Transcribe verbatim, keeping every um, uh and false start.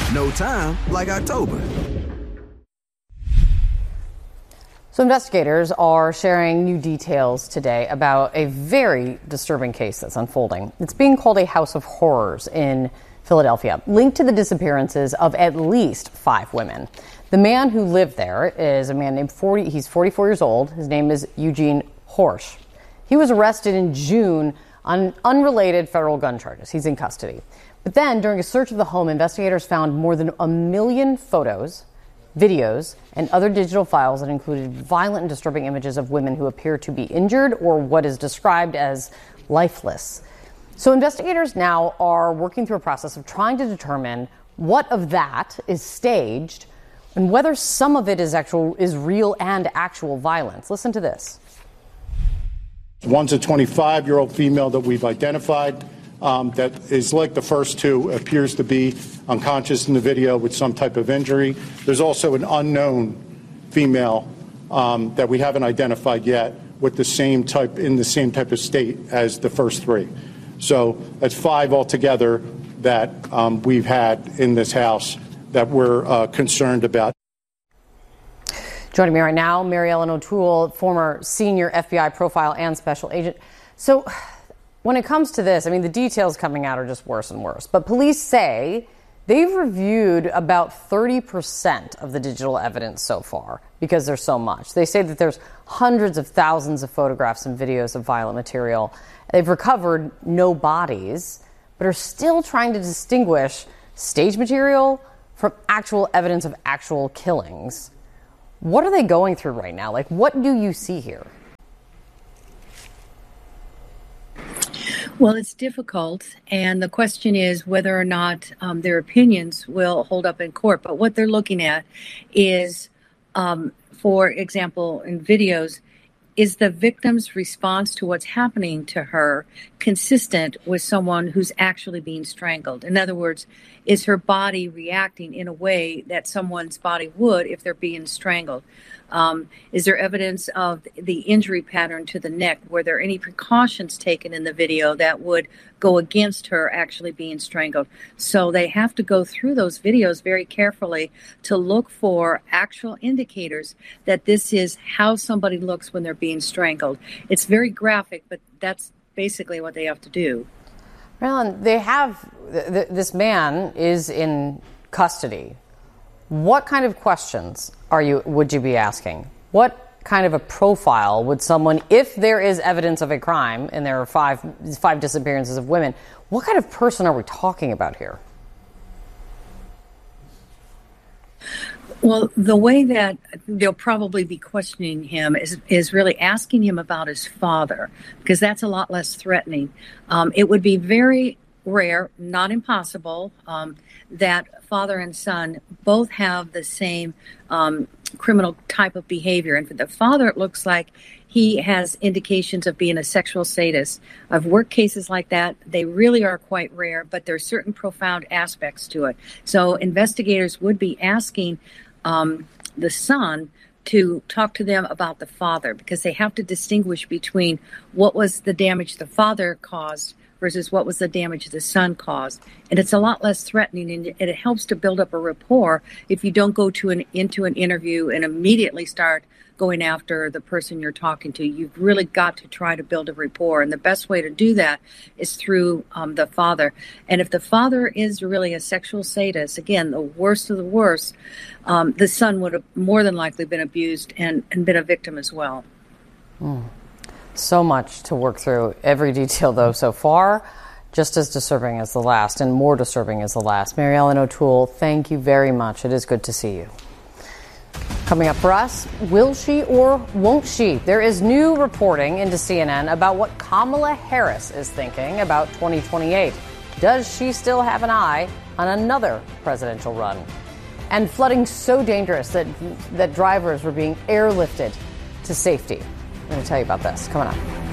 No time like October. So investigators are sharing new details today about a very disturbing case that's unfolding. It's being called a house of horrors in Philadelphia, linked to the disappearances of at least five women. The man who lived there is a man named forty. He's forty-four years old. His name is Eugene Horsch. He was arrested in June on unrelated federal gun charges. He's in custody. But then, during a search of the home, investigators found more than a million photos, videos, and other digital files that included violent and disturbing images of women who appear to be injured or what is described as lifeless. So investigators now are working through a process of trying to determine what of that is staged and whether some of it is actual, is real and actual violence. Listen to this. One's a twenty-five-year-old female that we've identified um, that is like the first two, appears to be unconscious in the video with some type of injury. There's also an unknown female um, that we haven't identified yet with the same type, in the same type of state as the first three. So that's five altogether that um, we've had in this house that we're uh, concerned about. Joining me right now, Mary Ellen O'Toole, former senior F B I profile and special agent. So when it comes to this, I mean, the details coming out are just worse and worse. But police say they've reviewed about thirty percent of the digital evidence so far because there's so much. They say that there's hundreds of thousands of photographs and videos of violent material. They've recovered no bodies, but are still trying to distinguish stage material from actual evidence of actual killings. What are they going through right now? Like, what do you see here? Well, it's difficult, and the question is whether or not um, their opinions will hold up in court. But what they're looking at is, um, for example, in videos, is the victim's response to what's happening to her consistent with someone who's actually being strangled? In other words, is her body reacting in a way that someone's body would if they're being strangled? Um, is there evidence of the injury pattern to the neck? Were there any precautions taken in the video that would go against her actually being strangled? So they have to go through those videos very carefully to look for actual indicators that this is how somebody looks when they're being strangled. It's very graphic, but that's basically what they have to do. Marilyn, they have, th- th- this man is in custody. What kind of questions are you, would you be asking? What kind of a profile would someone, if there is evidence of a crime and there are five, five disappearances of women, what kind of person are we talking about here? Well, the way that they'll probably be questioning him is is really asking him about his father, because that's a lot less threatening. Um, it would be very rare, not impossible, um, that father and son both have the same um, criminal type of behavior. And for the father, it looks like he has indications of being a sexual sadist. I've worked cases like that. They really are quite rare, but there are certain profound aspects to it. So investigators would be asking um, the son to talk to them about the father, because they have to distinguish between what was the damage the father caused versus what was the damage the son caused. And it's a lot less threatening, and it helps to build up a rapport if you don't go to an into an interview and immediately start going after the person you're talking to. You've really got to try to build a rapport, and the best way to do that is through um, the father. And if the father is really a sexual sadist, again, the worst of the worst, um, the son would have more than likely been abused and, and been a victim as well. Mm. So much to work through. Every detail, though, so far, just as disturbing as the last, and more disturbing as the last. Mary Ellen O'Toole, thank you very much. It is good to see you. Coming up for us, will she or won't she? There is new reporting into C N N about what Kamala Harris is thinking about twenty twenty-eight. Does she still have an eye on another presidential run? And flooding so dangerous that that drivers were being airlifted to safety. I'm going to tell you about this coming up.